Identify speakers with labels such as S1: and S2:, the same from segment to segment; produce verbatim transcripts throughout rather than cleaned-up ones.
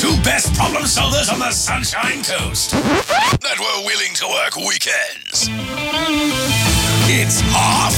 S1: two best problem solvers on the Sunshine Coast that were willing to work weekends. It's Half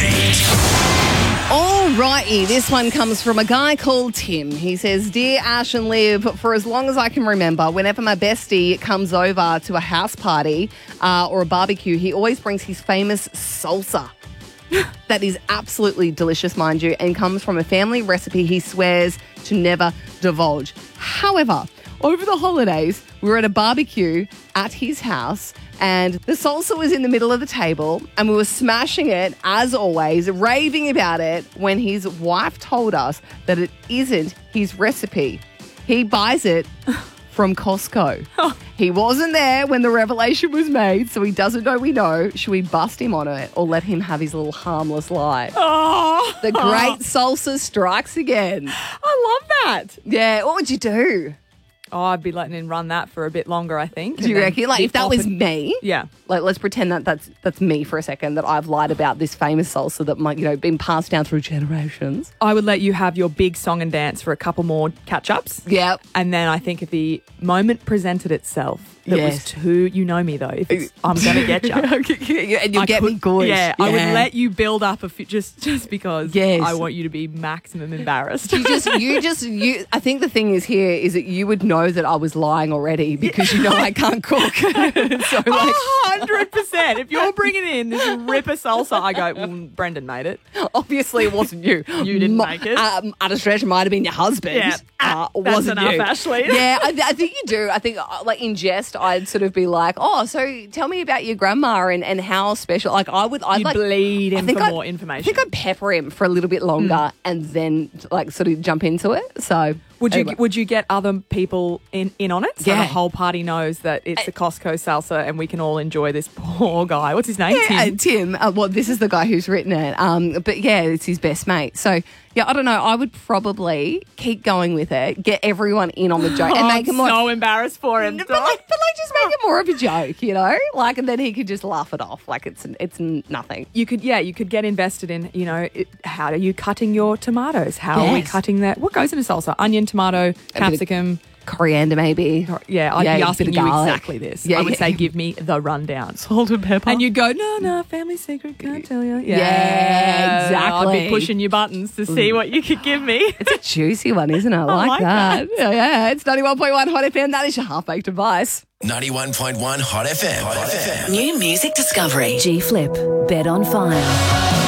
S1: Baked.
S2: Alrighty, this one comes from a guy called Tim. He says, Dear Ash and Liv, for as long as I can remember, whenever my bestie comes over to a house party uh, or a barbecue, he always brings his famous salsa. That is absolutely delicious, mind you, and comes from a family recipe he swears to never divulge. However, over the holidays, we were at a barbecue at his house and the salsa was in the middle of the table and we were smashing it, as always, raving about it when his wife told us that it isn't his recipe. He buys it from Costco. He wasn't there when the revelation was made, so he doesn't know we know. Should we bust him on it or let him have his little harmless lie?
S3: Oh.
S2: The great salsa strikes again.
S3: I love that.
S2: Yeah, what would you do?
S3: Oh, I'd be letting him run that for a bit longer, I think.
S2: Do you reckon? Like, if that was me,
S3: yeah.
S2: Like, let's pretend that that's that's me for a second, that I've lied about this famous salsa that might, you know, been passed down through generations.
S3: I would let you have your big song and dance for a couple more catch-ups.
S2: Yep.
S3: And then I think if the moment presented itself, that
S2: Yes.
S3: was too, you know me though, if it's, I'm going to get you.
S2: And you'll
S3: I
S2: get
S3: could-
S2: me good.
S3: Yeah, I would let you build up a few, just just because
S2: Yes.
S3: I want you to be maximum embarrassed.
S2: You just, you just, you. I think the thing is here is that you would know that I was lying already because you know I can't cook. So like,
S3: one hundred percent. If you're bringing in this ripper salsa, I go, well, Brendan made it.
S2: obviously it wasn't you.
S3: You didn't
S2: M-
S3: make it.
S2: Um, at a stretch, it might have been your husband.
S3: Yeah.
S2: Uh,
S3: That's
S2: wasn't
S3: enough,
S2: you.
S3: Ashley.
S2: Yeah, I, I think you do. I think, uh, like, in jest, I'd sort of be like, oh, so tell me about your grandma and, and how special. Like, I would, I'd
S3: You'd
S2: like
S3: bleed
S2: I
S3: him
S2: think
S3: for
S2: I'd-
S3: more
S2: I
S3: information.
S2: think I'd pepper him for a little bit longer
S3: Mm.
S2: and then, like, sort of jump into it. So,
S3: Would you
S2: anyway.
S3: would you get other people in, in on it so
S2: Yeah.
S3: the whole party knows that it's the Costco salsa and we can all enjoy this poor guy? What's his name?
S2: Yeah,
S3: Tim?
S2: uh, Tim. Uh, well, this is the guy who's written it. Um, but yeah, it's his best mate. So yeah, I don't know. I would probably keep going with it, get everyone in on the joke, and
S3: Oh,
S2: make
S3: I'm
S2: him more.
S3: so embarrassed for him.
S2: But like, but like, just make it more of a joke, you know. Like, and then he could just laugh it off, like it's it's nothing.
S3: You could, yeah, you could get invested in, you know, it, how are you cutting your tomatoes? How are we
S2: Yes.
S3: cutting that? What goes in a salsa? Onion, tomato, capsicum.
S2: Coriander, maybe.
S3: Yeah, I'd
S2: Yeah,
S3: be
S2: a
S3: asking
S2: bit of
S3: you
S2: garlic.
S3: exactly this.
S2: Yeah,
S3: I would
S2: yeah.
S3: say, give me the rundown.
S2: Salt and pepper.
S3: And you'd go, no, no, family secret, can't tell you. Yeah,
S2: Yeah, exactly.
S3: I'd be pushing your buttons to see what you could give me.
S2: It's a juicy one, isn't it? I like,
S3: like
S2: that. Yeah, yeah, it's ninety-one point one Hot F M. That is your half-baked advice.
S1: ninety-one point one Hot F M. Hot F M.
S4: New music discovery. G Flip, Bed on Fire.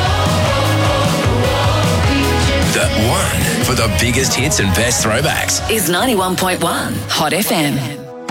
S1: The one for the biggest hits and best throwbacks.
S4: Is ninety-one point one Hot F M.